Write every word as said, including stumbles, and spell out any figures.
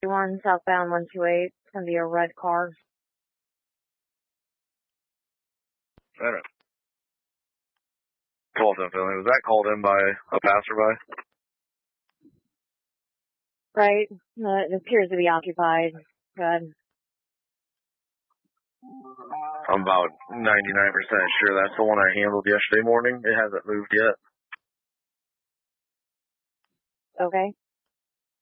one southbound one two eight. It's going to be a red car. All right. twelve ten Finley. Was that called in by a passerby? Right. Uh, it appears to be occupied. Good. I'm about ninety-nine percent sure that's the one I handled yesterday morning. It hasn't moved yet. Okay.